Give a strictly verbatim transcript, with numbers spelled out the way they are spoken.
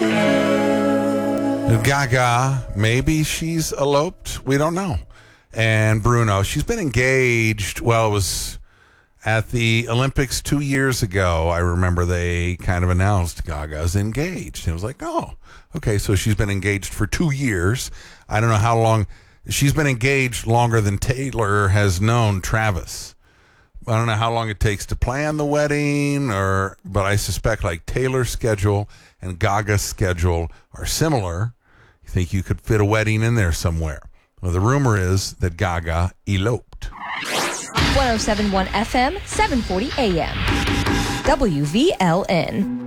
Gaga, maybe she's eloped. We don't know. And Bruno, she's been engaged. Well, it was at the Olympics two years ago. I remember they kind of announced Gaga's engaged. It was like, oh, okay, so she's been engaged for two years. I don't know how long. She's been engaged longer than Taylor has known Travis. I don't know how long it takes to plan the wedding, or but I suspect like Taylor's schedule and Gaga's schedule are similar. You think you could fit a wedding in there somewhere? Well, the rumor is that Gaga eloped. one oh seven point one F M, seven forty A M. W V L N.